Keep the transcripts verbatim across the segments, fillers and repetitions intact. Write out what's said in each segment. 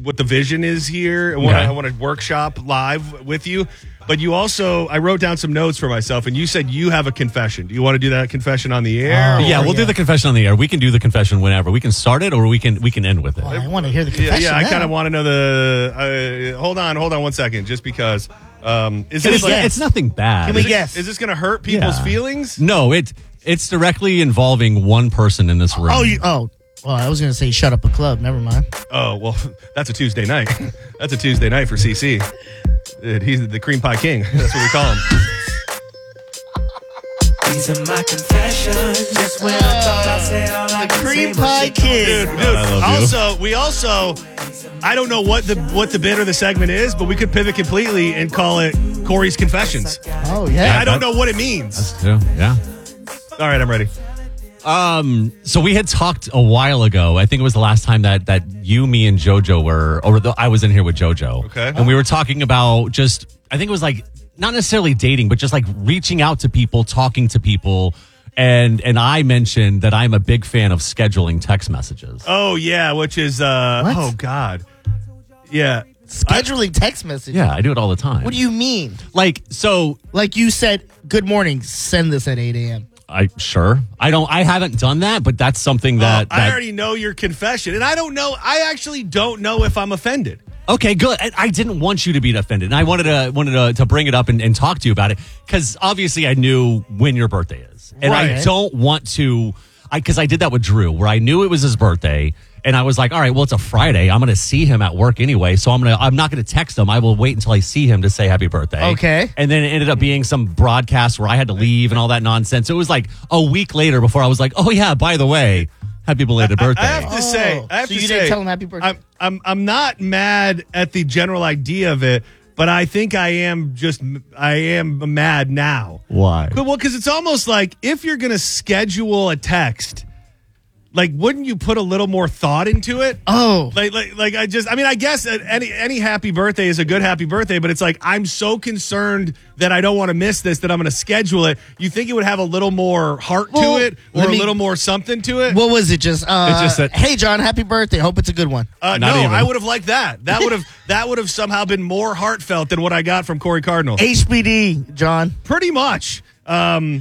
what the vision is here. And what Okay. I, I want to workshop live with you. But you also, I wrote down some notes for myself, and you said you have a confession. Do you want to do that confession on the air? Oh, Yeah, we'll yeah. do the confession on the air. We can do the confession whenever. We can start it, or we can we can end with it. Oh, I want to hear the Yeah, confession. yeah, I now. kind of want to know the. Uh, hold on, hold on one second, just because. Um, is this It's, like, it's nothing bad. Can we is it- guess? Is this going to hurt people's Yeah. feelings? No, it it's directly involving one person in this room. Oh, you. Oh, well, I was gonna say shut up a club. Never mind. Oh well, that's a Tuesday night. That's a Tuesday night for C C. Dude, he's the cream pie king. That's what we call him. These are my confessions. Just when I thought I said all I The could cream say, pie but kid. Dude, dude. I love you. Also, we also, I don't know what the what the bit or the segment is, but we could pivot completely and call it Corey's Confessions. Oh yeah. I don't know what it means. Yeah, yeah. All right, I'm ready. Um, so we had talked a while ago. I think it was the last time that that you, me, and JoJo were, or the, I was in here with JoJo. Okay. And we were talking about just, I think it was like not necessarily dating, but just like reaching out to people, talking to people, and and I mentioned that I'm a big fan of scheduling text messages. Oh yeah, which is uh What? oh god, yeah. Scheduling text messages. Yeah, I do it all the time. What do you mean? like? So Like you said, good morning. Send this at eight a.m. I sure I don't. I haven't done that, but that's something that. Oh, I that already know your confession, and I don't know. I actually don't know if I'm offended. Okay, good. I, I didn't want you to be offended, and I wanted to wanted to, to bring it up and, and talk to you about it because obviously I knew when your birthday is, and I Right. don't want to. I because I did that with Drew, where I knew it was his birthday, and I was like, all right, well, it's a Friday. I'm going to see him at work anyway, so I'm gonna I'm not going to text him. I will wait until I see him to say happy birthday. Okay. And then it ended up being some broadcast where I had to leave and all that nonsense. So it was like a week later before I was like, oh yeah, by the way, happy belated birthday. I have to say, I have So to you say, didn't tell him happy birthday? I'm, I'm, I'm not mad at the general idea of it, but I think I am just, I am mad now. Why? But, well, because it's almost like if you're going to schedule a text, like, wouldn't you put a little more thought into it? Oh. Like, like, like, I just, I mean, I guess any any happy birthday is a good happy birthday, but it's like I'm so concerned that I don't want to miss this that I'm going to schedule it. You think it would have a little more heart Well, to it, or let a me- little more something to it? What was it? Just uh, It's just that- hey John, happy birthday. Hope it's a good one. Uh, Not no, even. I would have liked that. That would have that would have somehow been more heartfelt than what I got from Corey Cardinal. H B D, John. Pretty much. Um,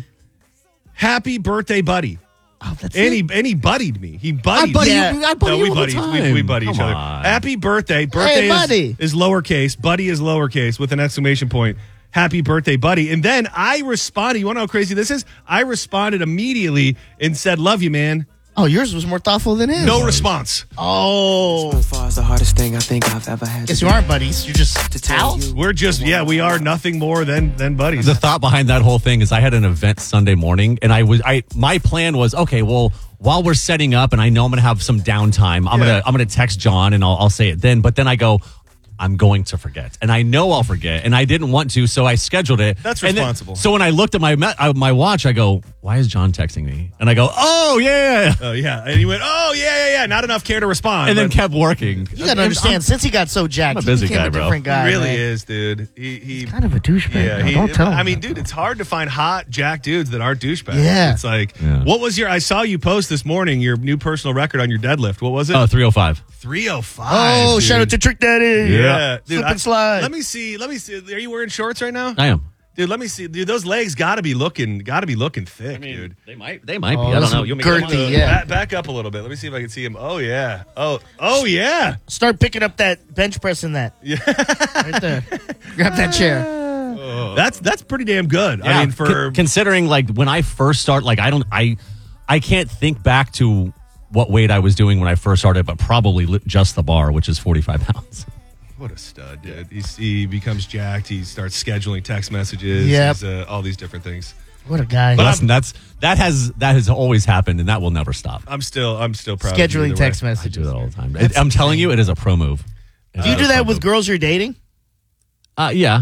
happy birthday, buddy. Oh, that's And he, it. and he buddied me. He buddied buddy me. Yeah. you. I buddy No, you we all the buddy. We, time. we buddy each Come other. on. Happy birthday. Birthday buddy. is, is lowercase. Buddy is lowercase with an exclamation point. Happy birthday, buddy. And then I responded. You want to know how crazy this is? I responded immediately and said, love you, man. Oh, yours was more thoughtful than his. No response. Oh. As far as the hardest thing I think I've ever had. Guess to you do. aren't buddies. You're just To tell pals. you. We're just, yeah, we are nothing more than, than buddies. The thought behind that whole thing is I had an event Sunday morning and I was I my plan was okay, well, while we're setting up and I know I'm going to have some downtime, I'm Yeah. going to I'm going to text John and I'll I'll say it then, but then I go I'm going to forget. And I know I'll forget and I didn't want to, so I scheduled it. That's And then- responsible. so when I looked at my me- uh, my watch, I go, "Why is John texting me?" And I go, "Oh, yeah." Oh, yeah. And he went, oh, yeah, yeah, yeah. Not enough care to respond. And then but kept working. You gotta understand, since he got so jacked, I'm a busy he became guy, a bro. different guy. he really man. is, dude. He, he, Kind of a douchebag. yeah. now. He, Don't tell him. I mean, that. dude, it's hard to find hot jack dudes that aren't douchebags. Yeah. It's like, Yeah. what was your, I saw you post this morning, your new personal record on your deadlift. What was it? Oh, three oh five. three oh five. Oh, dude. shout out to Trick Daddy. Yeah. Dude, Slip I- and slide. Let me see. Let me see. Are you wearing shorts right now? I am. Dude, let me see. Dude, those legs got to be looking, got to be looking thick, dude. They might they might Oh, be. I those don't know. are You want me to go girthy, on? yeah. Back, back up a little bit. Let me see if I can see him. Oh, yeah. Oh, oh, yeah. Start picking up that bench press in that. Yeah. Right there. Grab that chair. That's that's pretty damn good. I Yeah, mean, for con- considering like when I first start, like I don't, I, I can't think back to what weight I was doing when I first started, but probably li- just the bar, which is forty-five pounds. what a stud, dude. He's, he becomes jacked. He starts scheduling text messages. Yep. He's, uh, all these different things. What a guy. But that's, that's that has that has always happened, and that will never stop. I'm still I'm still proud. of you Scheduling either text way. I do messages. that all the time. It- I'm telling you, it is a pro move. Do you do that with girls you're dating? Uh, yeah,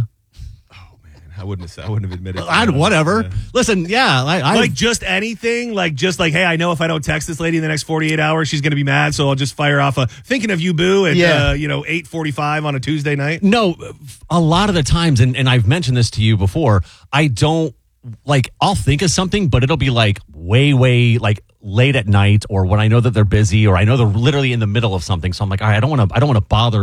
I wouldn't have. I wouldn't have admitted. to I that. whatever. Yeah. Listen, yeah, I, I Like just anything, like just like, hey, I know if I don't text this lady in the next forty-eight hours, she's going to be mad. So I'll just fire off a thinking of you, boo, at Yeah. uh, you know eight forty-five on a Tuesday night. No, a lot of the times, and, and I've mentioned this to you before, I don't, like, I'll think of something, but it'll be like way, way, like late at night or when I know that they're busy or I know they're literally in the middle of something. So I'm like, all right, I don't want to, I don't want to bother